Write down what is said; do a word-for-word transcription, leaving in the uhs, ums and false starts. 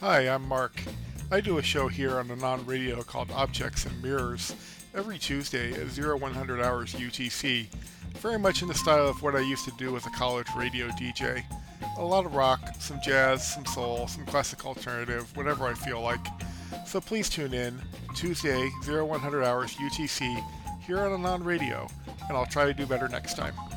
Hi, I'm Mark. I do a show here on the non-radio called Objects and Mirrors every Tuesday at zero one hundred hours U T C, very much in the style of what I used to do as a college radio D J. A lot of rock, some jazz, some soul, some classic alternative, whatever I feel like. So please tune in, Tuesday, zero one hundred hours U T C, here on the non-radio, and I'll try to do better next time.